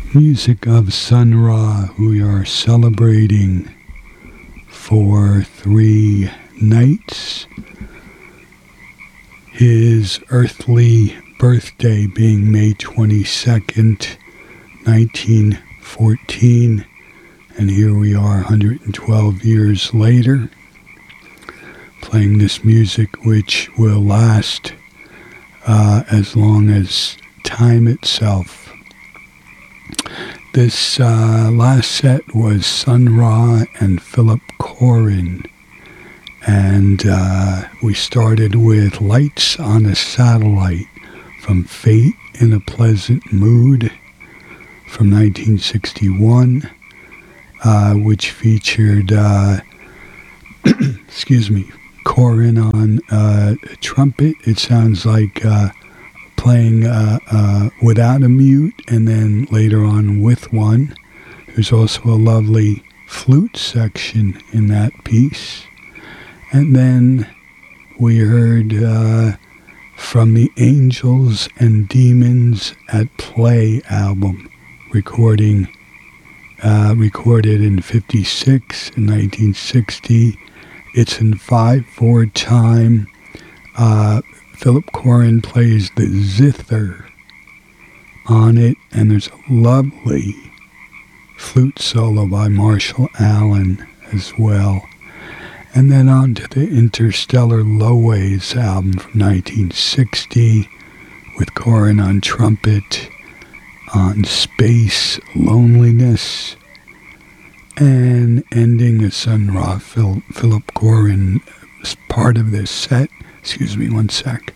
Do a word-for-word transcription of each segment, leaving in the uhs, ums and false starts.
Music of Sun Ra, who we are celebrating for three nights. His earthly birthday being May twenty-second, nineteen fourteen. And here we are one hundred twelve years later, playing this music which will last uh, as long as time itself. This uh, last set was Sun Ra and Philip Corin, and uh, we started with Lights on a Satellite from Fate in a Pleasant Mood from nineteen sixty-one, uh, which featured, uh, excuse me, Corin on uh, trumpet. It sounds like uh, playing uh, uh, without a mute, and then later on with one. There's also a lovely flute section in that piece. And then we heard uh, from the Angels and Demons at Play album, recording uh, recorded in fifty-six and nineteen sixty. It's in five four time. Uh, Philip Corin plays the zither on it, and there's a lovely flute solo by Marshall Allen as well. And then on to the Interstellar Loways album from nineteen sixty with Corin on trumpet, on Space Loneliness, and ending the Sun Ra Phil, Philip Corin as part of this set. Excuse me one sec.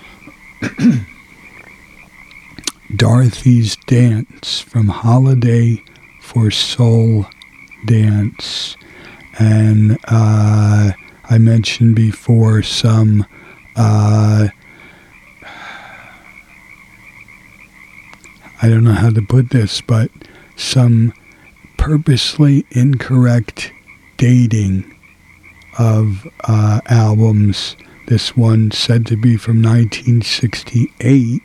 Dorothy's Dance from Holiday for Soul Dance. And uh, I mentioned before some uh, I don't know how to put this, but some purposely incorrect dating of uh, albums. This one said to be from nineteen sixty-eight,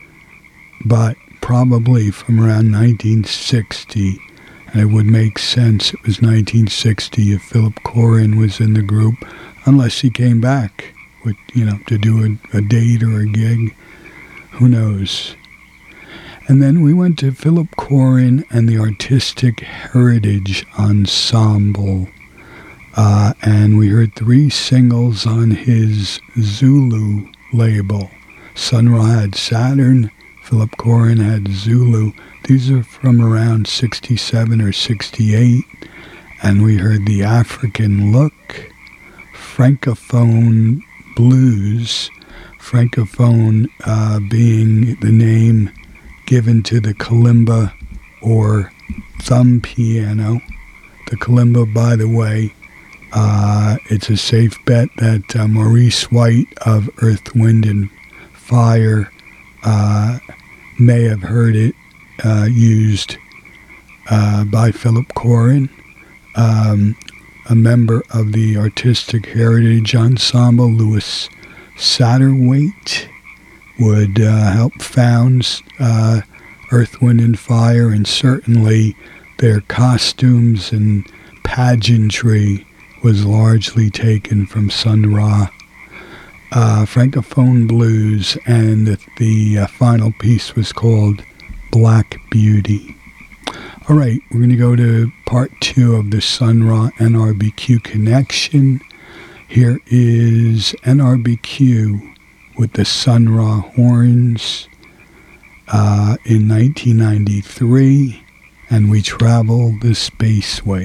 but probably from around nineteen sixty. And it would make sense it was nineteen sixty if Philip Corin was in the group, unless he came back with, you know, to do a, a date or a gig. Who knows? And then we went to Philip Corin and the Artistic Heritage Ensemble. Uh, and we heard three singles on his Zulu label. Sun Ra had Saturn, Philip Corin had Zulu. These are from around sixty-seven or sixty-eight. And we heard The African Look, Francophone Blues, Francophone uh, being the name given to the kalimba or thumb piano. The kalimba, by the way, Uh, it's a safe bet that uh, Maurice White of Earth, Wind and Fire uh, may have heard it uh, used uh, by Philip Corin, um, a member of the Artistic Heritage Ensemble. Louis Satterwhite would uh, help found uh, Earth, Wind and Fire, and certainly their costumes and pageantry was largely taken from Sun Ra. Uh, Francophone Blues, and the, the uh, final piece was called Black Beauty. All right, we're going to go to part two of the Sun Ra N R B Q connection. Here is N R B Q with the Sun Ra horns uh, in nineteen ninety-three, and we travel the spaceway.